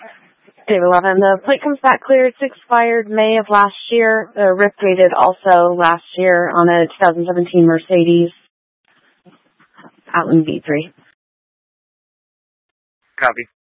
Dave 11, the plate comes back clear. It's expired May of last year. The RIP dated also last year on a 2017 Mercedes Outland V3. Copy.